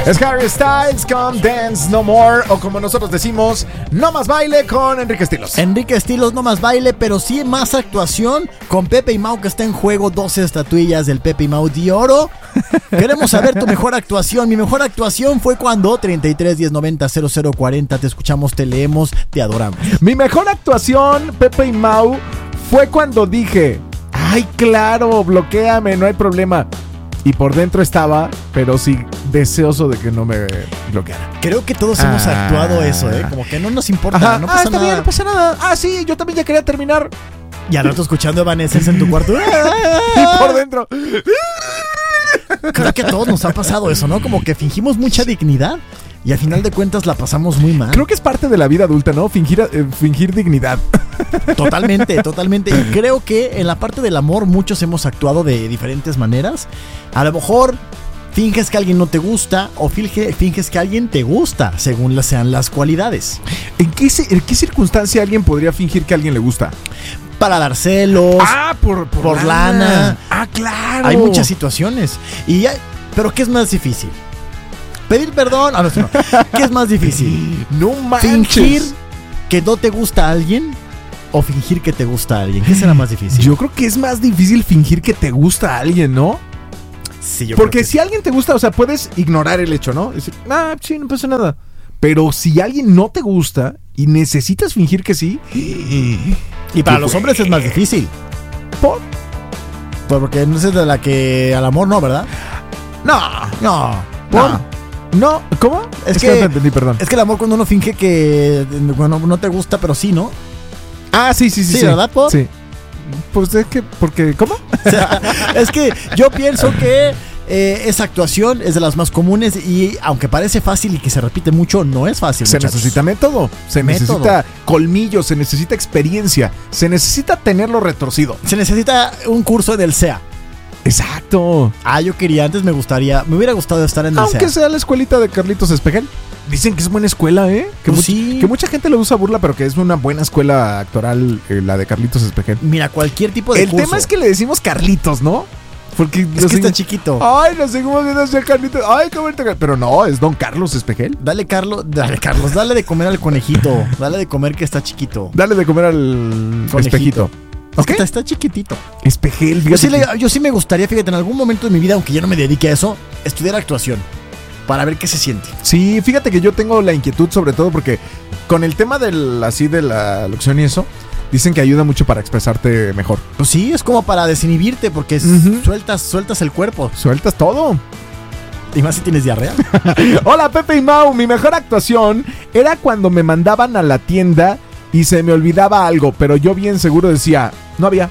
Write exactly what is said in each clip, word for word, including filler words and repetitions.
Es Harry Styles con Dance No More, o como nosotros decimos, No Más Baile con Enrique Estilos. Enrique Estilos, no más baile, pero sí más actuación con Pepe y Mau, que está en juego doce estatuillas del Pepe y Mau de oro. Queremos saber tu mejor actuación. Mi mejor actuación fue cuando treinta y tres, diez, noventa, cero cero cuarenta. Te escuchamos, te leemos, te adoramos. Mi mejor actuación, Pepe y Mau, fue cuando dije: ay, claro, bloquéame, no hay problema. Y por dentro estaba, pero sí, deseoso de que no me bloqueara. Creo que todos hemos Ah. actuado eso, ¿eh? Como que no nos importa, Ajá. no ah, pasa está nada. bien, no pasa nada. Ah, sí, yo también ya quería terminar. Y al rato escuchando Evanescence en tu cuarto. Y por dentro. Creo que a todos nos ha pasado eso, ¿no? Como que fingimos mucha dignidad y al final de cuentas la pasamos muy mal. Creo que es parte de la vida adulta, ¿no? Fingir, eh, fingir dignidad. Totalmente, totalmente. Y creo que en la parte del amor muchos hemos actuado de diferentes maneras. A lo mejor finges que alguien no te gusta o finge, finges que alguien te gusta, según las, sean las cualidades. ¿En qué, ¿En qué circunstancia alguien podría fingir que a alguien le gusta? Para dar celos, Ah, por, por, por lana. Ah, claro. Hay muchas situaciones. Y ya, pero ¿qué es más difícil? Pedir perdón. Ah, no, no. ¿Qué es más difícil? No manches. ¿Fingir que no te gusta a alguien o fingir que te gusta a alguien? ¿Qué será más difícil? Yo creo que es más difícil fingir que te gusta a alguien, ¿no? Sí, yo Porque creo que si a alguien te gusta, o sea, puedes ignorar el hecho, ¿no? Decir, ah, sí, no pasa nada. Pero si alguien no te gusta y necesitas fingir que sí. Y para los hombres es más difícil. ¿Por? Porque no es de la que al amor no, ¿verdad? No. No. ¿Por? No. No. ¿Cómo? Es, Es que, que no te entendí, perdón. Es que el amor cuando uno finge que bueno, no te gusta, pero sí, ¿no? Ah, sí, sí, sí. Sí, ¿verdad, Pop? Sí. Pues es que, porque, ¿cómo? O sea, es que yo pienso que eh, esa actuación es de las más comunes y aunque parece fácil y que se repite mucho, no es fácil. Se muchachos. necesita método, se Método. necesita colmillo, se necesita experiencia, se necesita tenerlo retorcido. Se necesita un curso del C E A. Exacto. Ah, yo quería, antes me gustaría, me hubiera gustado estar en el Aunque C E A. sea la escuelita de Carlitos Espejel. Dicen que es buena escuela, ¿eh? Que, Pues much- sí. que mucha gente lo usa a burla, pero que es una buena escuela actoral, eh, la de Carlitos Espejel. Mira, cualquier tipo de El curso. tema es que le decimos Carlitos, ¿no? Porque Es lo que está sigo- chiquito. Ay, nos seguimos viendo hacia Carlitos. Ay, qué bonito. Pero no, es Don Carlos Espejel. Dale, Carlos, dale, Carlos, dale de comer al conejito. Dale de comer que está chiquito. Dale de comer al Conejito. espejito. Es ¿Ok? que está, está chiquitito. Espejel, Yo fíjate sí, que- le- yo sí me gustaría, fíjate, en algún momento de mi vida, aunque yo no me dedique a eso, estudiar actuación. Para ver qué se siente. Sí, fíjate que yo tengo la inquietud sobre todo porque con el tema del así de la locución y eso, dicen que ayuda mucho para expresarte mejor. Pues sí, es como para desinhibirte, porque es- Ujú. sueltas, sueltas el cuerpo. Sueltas todo. Y más si tienes diarrea. Hola Pepe y Mau, mi mejor actuación era cuando me mandaban a la tienda y se me olvidaba algo, pero yo bien seguro decía, no había.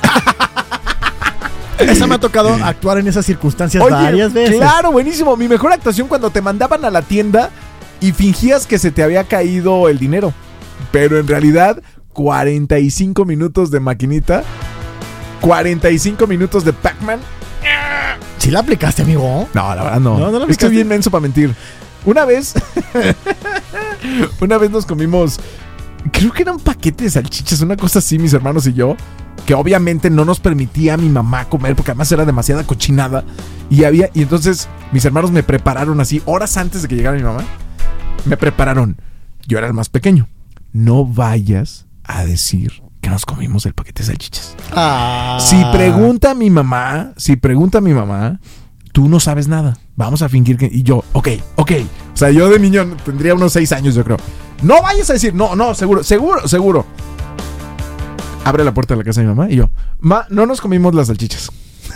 Esa me ha tocado actuar en esas circunstancias Oye, varias veces. claro, buenísimo. Mi mejor actuación cuando te mandaban a la tienda y fingías que se te había caído el dinero, pero en realidad cuarenta y cinco minutos de maquinita, cuarenta y cinco minutos de Pac-Man. ¿Sí la aplicaste, amigo? No, la verdad no. No, no la Estoy aplicaste. bien menso para mentir. Una vez, una vez nos comimos, creo que era un paquete de salchichas, una cosa así, mis hermanos y yo, que obviamente no nos permitía a mi mamá comer porque además era demasiada cochinada. Y había, y entonces mis hermanos me prepararon así, horas antes de que llegara mi mamá, me prepararon. Yo era el más pequeño. No vayas a decir que nos comimos el paquete de salchichas. Ah. Si pregunta a mi mamá, si pregunta a mi mamá, tú no sabes nada. Vamos a fingir que... Y yo, ok, ok. O sea, yo de niño tendría unos seis años, yo creo. No vayas a decir, no, no, seguro, seguro, seguro. Abre la puerta de la casa de mi mamá y yo, ma, no nos comimos las salchichas.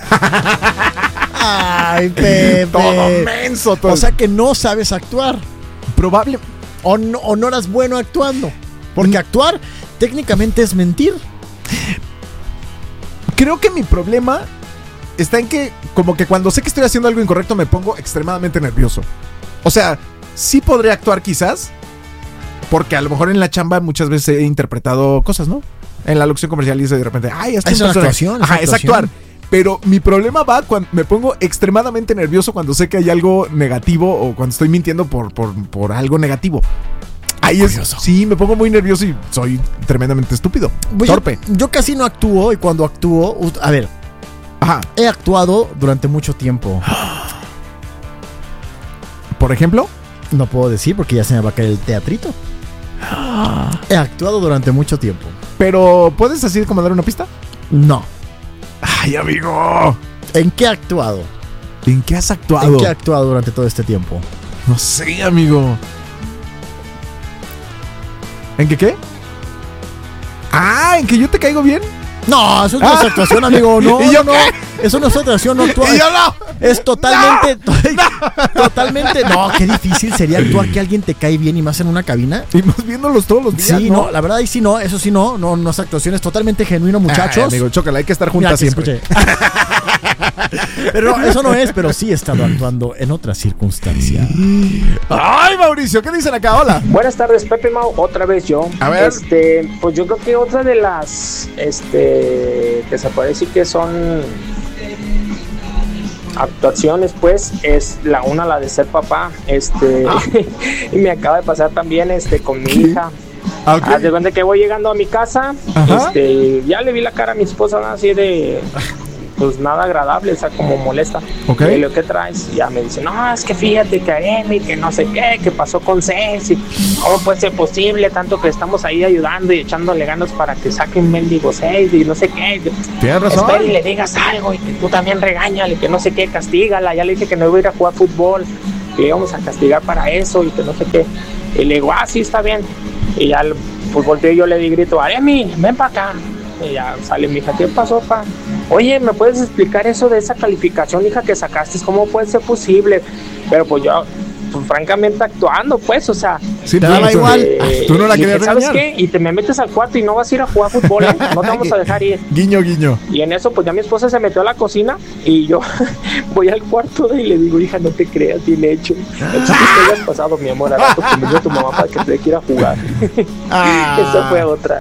Ay, Pepe. Todo menso, todo. O sea que no sabes actuar. probable... O no, o no eras bueno actuando. Porque actuar técnicamente es mentir. Creo que mi problema está en que como que cuando sé que estoy haciendo algo incorrecto me pongo extremadamente nervioso. O sea, sí podré actuar quizás, porque a lo mejor en la chamba muchas veces he interpretado cosas, ¿no? En la locución comercial dice de repente, ay, esto Es una actuación, Ajá, es es actuación. actuar. Pero mi problema va cuando me pongo extremadamente nervioso cuando sé que hay algo negativo o cuando estoy mintiendo por, por, por algo negativo. Ahí es, Curioso. sí, me pongo muy nervioso y soy tremendamente estúpido. Pues torpe. Yo, yo casi no actúo y cuando actúo, u- a ver, Ajá. he actuado durante mucho tiempo. Por ejemplo, no puedo decir porque ya se me va a caer el teatrito. He actuado durante mucho tiempo. pero ¿puedes así como dar una pista? No. Ay, amigo. ¿En qué he actuado? ¿En qué has actuado? ¿En qué he actuado durante todo este tiempo? No sé, amigo. ¿En qué qué? Ah, ¿en que yo te caigo bien? No, eso no es Ah. actuación, amigo. No, ¿Y yo no, qué? eso no es actuación, no actúa. ¡Y yo no! Es totalmente, to- totalmente. No, qué difícil sería actuar que alguien te cae bien y más en una cabina. Y más viéndolos todos los días, Sí, no, la verdad ahí sí no, eso sí no, no, no es actuación, es totalmente genuino, muchachos. Ay, amigo, chócala, hay que estar Mira, juntas que siempre. escuche. Pero no, eso no es, pero sí he estado actuando en otra circunstancia. Ay, Mauricio, ¿qué dicen acá? Hola. Buenas tardes, Pepe Mau, otra vez yo. A ver. Este, pues yo creo que otra de las, este, que se puede decir que son actuaciones, pues, es la una, la de ser papá. Este, Ah. y me acaba de pasar también, este, con mi hija. Ah, ok. Haz de cuenta que voy llegando a mi casa, Ajá. este, ya le vi la cara a mi esposa, ¿no? Así de, pues nada agradable, o sea, como molesta. Ok. Y lo que traes, ya me dice, no, es que fíjate que Emi, que no sé qué, que pasó con Ceci, ¿cómo puede ser posible? Tanto que estamos ahí ayudando y echándole ganas para que saque un mendigo seis y no sé qué. Tienes razón. Espera y le digas algo y que tú también regáñale, que no sé qué, castígala. Ya le dije que no iba a ir a jugar fútbol, que le íbamos a castigar para eso y que no sé qué. Y le digo, ah, sí, está bien. Y ya, pues volteo y yo le di grito, Aremi, ven para acá. Y ya sale mi hija, ¿qué pasó, pa? Oye, ¿me puedes explicar eso de esa calificación, hija, que sacaste? ¿Cómo puede ser posible? Pero pues yo, pues, francamente actuando, pues, o sea... Sí, Te tú- daba tú- igual. eh, Tú no la dije, querías ¿sabes regañar. qué? Y te me metes al cuarto y no vas a ir a jugar fútbol, ¿eh? No te vamos a dejar ir. Guiño, guiño. Y en eso, pues ya mi esposa se metió a la cocina y yo voy al cuarto y le digo, hija, no te creas, bien hecho. El chiste es que hayas pasado, mi amor, a rato que me dio tu mamá para que te quiera jugar. Ah. Esa fue otra.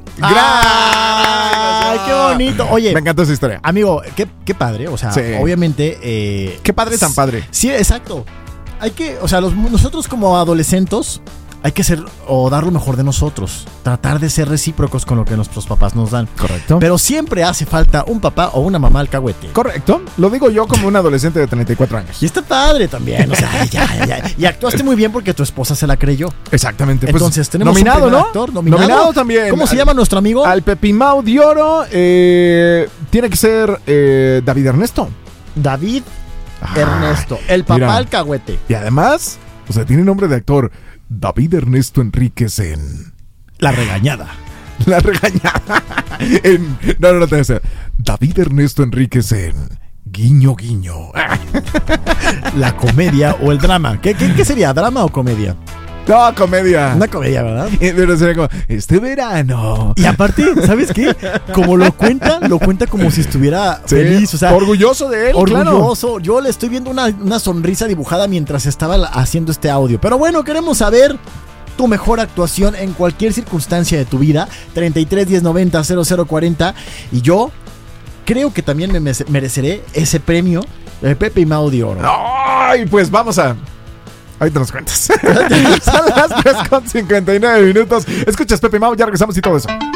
¡Ay, qué bonito! Oye, Me encantó esa historia. amigo, qué, qué padre, o sea, Sí. obviamente... Eh, Qué padre tan padre. Sí, exacto. Hay que, o sea, los- nosotros como adolescentes hay que ser o dar lo mejor de nosotros, tratar de ser recíprocos con lo que nuestros papás nos dan. Correcto. Pero siempre hace falta un papá o una mamá alcahuete. Correcto. Lo digo yo como un adolescente de treinta y cuatro años. Y está padre también, o sea, ya, ya, ya. Y actuaste muy bien porque tu esposa se la creyó. Exactamente. Pues, Entonces tenemos nominado, un primer ¿no? actor nominado. también. ¿Cómo se Al- llama nuestro amigo? Al Pepimau de Oro. eh, tiene que ser eh, David Ernesto. David Ah, Ernesto, el papá mira. alcahuete. Y además, o sea, tiene nombre de actor. David Ernesto Enríquez en La regañada. La Regañada. En- no, no, no te voy a hacer. David Ernesto Enríquez en Guiño, Guiño. La comedia o el drama. ¿Qué, qué, qué sería? ¿Drama o comedia? No, comedia. Una comedia, ¿verdad? Eh, Pero sería como, este verano. Y aparte, ¿sabes qué? Como lo cuenta, lo cuenta como si estuviera Sí, feliz, o sea, orgulloso de él, claro. orgulloso. Yo le estoy viendo una, una sonrisa dibujada mientras estaba la- haciendo este audio. Pero bueno, queremos saber tu mejor actuación en cualquier circunstancia de tu vida. treinta y tres, diez, noventa, cero cero cuarenta. Y yo creo que también me merece- mereceré ese premio de Pepe y Mau de Oro. Ay, pues vamos a... Ahorita nos cuentas. Son las tres con cincuenta y nueve minutos. Escuchas Pepe y Mau, ya regresamos y todo eso.